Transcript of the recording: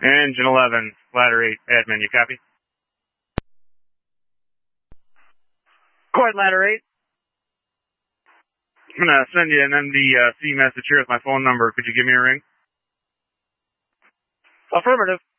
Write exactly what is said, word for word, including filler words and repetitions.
Engine eleven, ladder eight, admin, you copy? Cord ladder eight. I'm gonna send you an M D C message here with my phone number. Could you give me a ring? Affirmative.